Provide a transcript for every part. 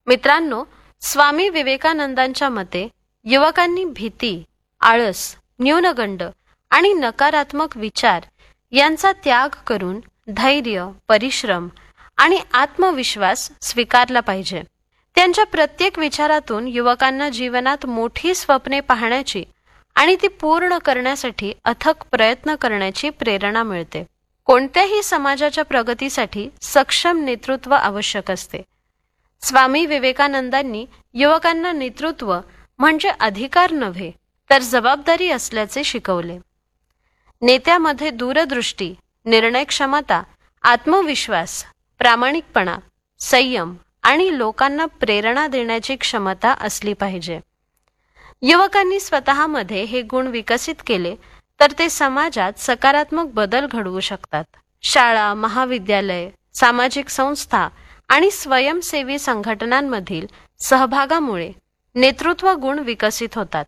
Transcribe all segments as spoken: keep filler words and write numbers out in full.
मित्रांनो, स्वामी विवेकानंदांच्या मते युवकांनी भीती, आळस, न्यूनगंड आणि नकारात्मक विचार यांचा त्याग करून धैर्य, परिश्रम आणि आत्मविश्वास स्वीकारला पाहिजे. त्यांच्या प्रत्येक विचारातून युवकांना जीवनात मोठी स्वप्ने पाहण्याची आणि ती पूर्ण करण्यासाठी अथक प्रयत्न करण्याची प्रेरणा मिळते. कोणत्याही समाजाच्या प्रगतीसाठी सक्षम नेतृत्व आवश्यक असते. स्वामी विवेकानंदांनी युवकांना नेतृत्व म्हणजे अधिकार नव्हे तर जबाबदारी असल्याचे शिकवले. नेत्यामध्ये दूरदृष्टी, निर्णय क्षमता, आत्मविश्वास, प्रामाणिकपणा, संयम आणि लोकांना प्रेरणा देण्याची क्षमता असली पाहिजे. युवकांनी स्वतःमध्ये हे गुण विकसित केले तर ते समाजात सकारात्मक बदल घडवू शकतात. शाळा, महाविद्यालय, सामाजिक संस्था आणि स्वयंसेवी संघटनांमधील सहभागामुळे नेतृत्व गुण विकसित होतात.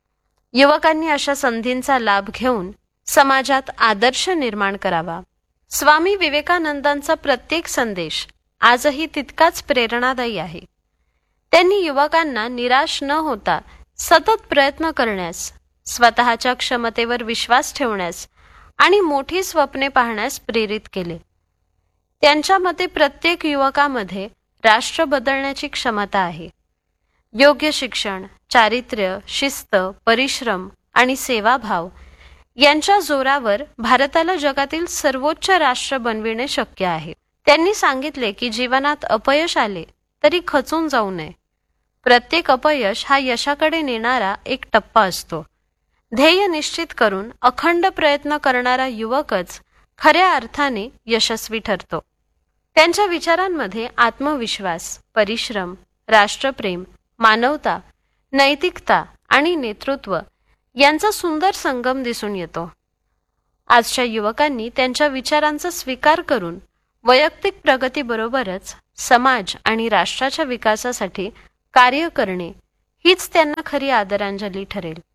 युवकांनी अशा संधींचा लाभ घेऊन समाजात आदर्श निर्माण करावा. स्वामी विवेकानंदांचा प्रत्येक संदेश आजही तितकाच प्रेरणादायी आहे. त्यांनी युवकांना निराश न होता सतत प्रयत्न करण्यास, स्वतःच्या क्षमतेवर विश्वास ठेवण्यास आणि मोठी स्वप्ने पाहण्यास प्रेरित केले. त्यांच्या मते प्रत्येक युवकामध्ये राष्ट्र बदलण्याची क्षमता आहे. योग्य शिक्षण, चारित्र्य, शिस्त, परिश्रम आणि सेवाभाव यांच्या जोरावर भारताला जगातील सर्वोच्च राष्ट्र बनविणे शक्य आहे. त्यांनी सांगितले की जीवनात अपयश आले तरी खचून जाऊ नये. प्रत्येक अपयश हा यशाकडे नेणारा एक टप्पा असतो. ध्येय निश्चित करून अखंड प्रयत्न करणारा युवकच खऱ्या अर्थाने यशस्वी ठरतो. त्यांच्या विचारांमध्ये आत्मविश्वास, परिश्रम, राष्ट्रप्रेम, मानवता, नैतिकता आणि नेतृत्व यांचा सुंदर संगम दिसून येतो. आजच्या युवकांनी त्यांच्या विचारांचा स्वीकार करून वैयक्तिक प्रगतीबरोबरच समाज आणि राष्ट्राच्या विकासासाठी कार्य करणे हीच त्यांना खरी आदरांजली ठरेल.